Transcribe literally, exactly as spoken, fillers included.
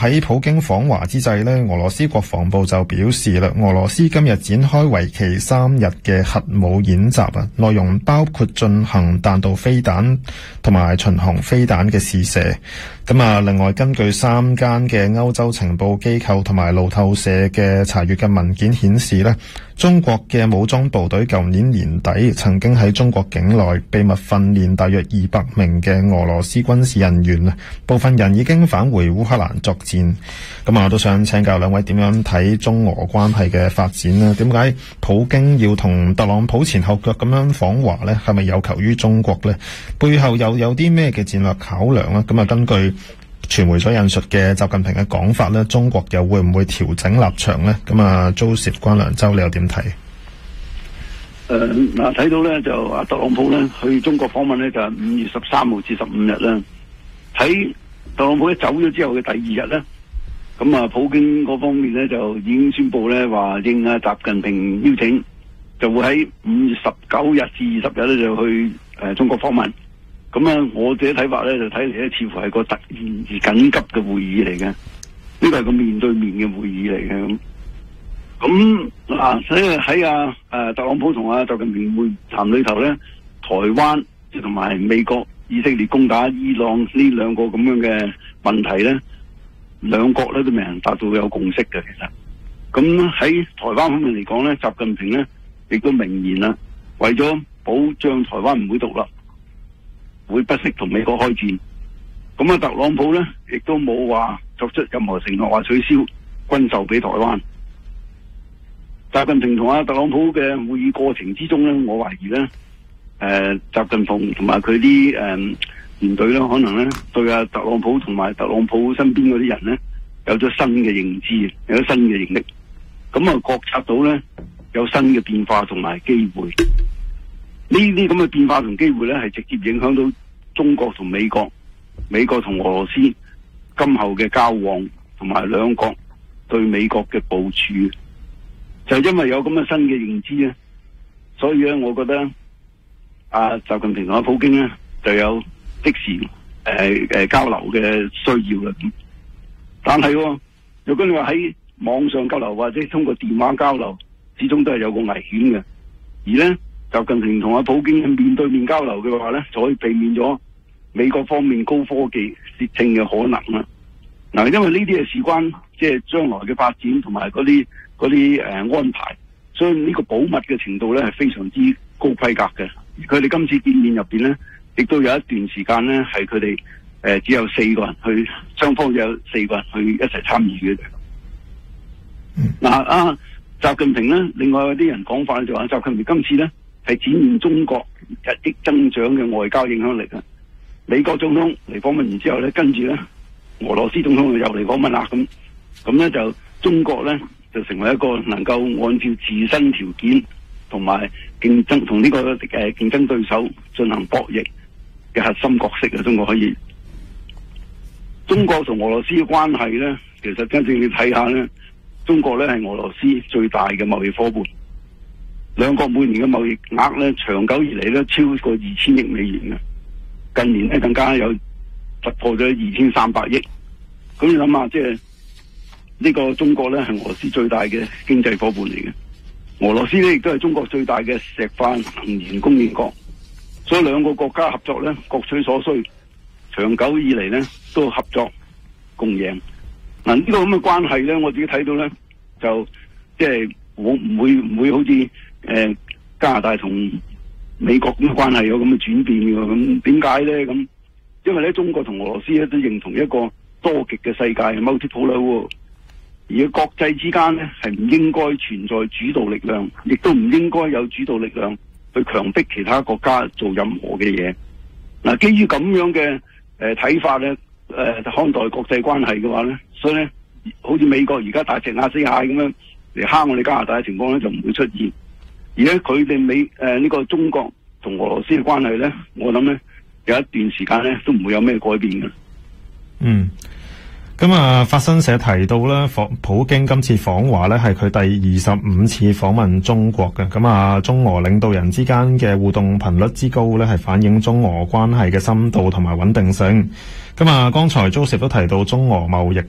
喺普京訪華之際呢，俄羅斯國防部就表示啦，俄羅斯今日展開為期三日嘅核武演習啊，內容包括進行彈道飛彈同埋巡航飛彈嘅試射。咁啊，另外根據三間嘅歐洲情報機構同埋路透社嘅查閱嘅文件顯示呢，中國嘅武裝部隊舊年年底曾經喺中國境內秘密訓練大約二百名嘅俄羅斯軍事人員啊，部分人已經返回烏克蘭作戰。咁啊，我都想請教兩位點樣睇中俄關係嘅發展呢？點解普京要同特朗普前後腳咁樣訪華呢？係咪有求於中國呢？背後又有啲咩嘅戰略考量呢？咁啊，根據傳媒所引述嘅習近平嘅講法呢，中國又會唔會調整立場呢？咁啊 ，Joseph 關良洲，你又點睇？ 誒嗱，睇到咧就阿特朗普咧去中國訪問咧就係五月十三號至十五日啦。喺特朗普一走咗之後嘅第二日咧，咁啊普京嗰方面咧就已經宣布咧話應啊習近平邀請，就會喺五月十九日至二十日咧就去誒中國訪問。咁啊，我自己睇法咧就睇嚟咧，似乎係個突然而緊急嘅會議嚟嘅，呢個係個面對面嘅會議嚟嘅咁。咁嗱，所以喺啊誒特朗普同啊習近平會談裏頭咧，台灣即同埋美國、以色列攻打伊朗呢兩個咁樣嘅問題咧，兩國咧都未能達到有共識嘅。其實，咁喺台灣方面嚟講咧，習近平咧亦都明言啦，為咗保障台灣唔會獨立，會不惜同美國開戰。咁啊，特朗普咧亦都冇話作出任何承諾，話取消軍售俾台灣。習近平同阿特朗普嘅會議過程之中咧，我懷疑咧，誒、呃，習近平同埋佢啲誒團隊咧，可能咧對阿特朗普同埋特朗普身邊嗰啲人咧，有咗新嘅認知，有咗新嘅認識，咁啊覺察到咧有新嘅變化同埋機會。呢啲咁嘅變化同機會咧，係直接影響到中國同美國、美國同俄羅斯今後嘅交往，同埋兩國對美國嘅部署。就係因為有咁嘅新嘅認知咧，所以咧，我覺得啊，習近平同阿普京咧就有即時誒誒、呃呃、交流嘅需要啦。但係、哦，如果你話喺網上交流或者通過電話交流，始終都係有個危險嘅。而咧，習近平同阿普京面對面交流嘅話咧，就可以避免咗美國方面高科技竊聽嘅可能啦。嗱、啊，因為呢啲係事關即係將來嘅發展同埋嗰啲。嗰啲誒安排，所以呢個保密嘅程度咧係非常之高規格嘅。佢哋今次見面入邊咧，亦都有一段時間咧係佢哋誒只有四個人去，雙方有四個人去一齊參與嘅。嗱、嗯、啊，習近平咧，另外有啲人講法就話，習近平今次咧係展現中國日益增長嘅外交影響力啊！美國總統嚟訪問完之後咧，跟住咧俄羅斯總統又嚟訪問啦，咁咁咧就中國咧。就成為一個能夠按照自身條件同埋競爭同呢個誒競爭對手進行博弈嘅核心角色啊！中國可以，中國同俄羅斯嘅關係咧，其實真正你睇下咧，中國咧係俄羅斯最大嘅貿易夥伴，兩國每年嘅貿易額咧，長久以嚟咧超過二千億美元嘅，近年咧更加有突破咗二千三百億。咁你諗下，即係。呢個中國咧係俄羅斯最大嘅經濟夥伴嚟嘅，俄羅斯咧亦都係中國最大嘅石化能源供應國，所以兩個國家合作咧各取所需，長久以嚟咧都合作共贏。嗱、這、呢個咁嘅關係咧，我自己睇到咧就即係我唔會唔會好似誒、呃、加拿大同美國咁嘅關係有咁嘅轉變嘅。咁點解咧？咁因為咧中國同俄羅斯咧都認同一個多極嘅世界 multipolar。而國際之間咧，係唔應該存在主導力量，亦都唔應該有主導力量去強迫其他國家做任何嘅嘢。嗱，基於咁樣嘅誒睇法咧，誒、呃、看待國際關係嘅話咧，所以咧，好似美國而家大隻鴨死蟹咁樣嚟蝦我哋加拿大嘅情況咧，就唔會出現。而咧，佢哋美誒呢、呃這個中國同俄羅斯嘅關係咧，我諗咧有一段時間咧都唔會有咩改變嘅。 嗯。咁啊，法新社提到咧，普京今次訪華咧係佢第二十五次訪問中國嘅。咁啊，中俄領導人之間嘅互動頻率之高咧，係反映中俄關係嘅深度同埋穩定性。咁啊，剛才 Joseph 都提到中俄貿易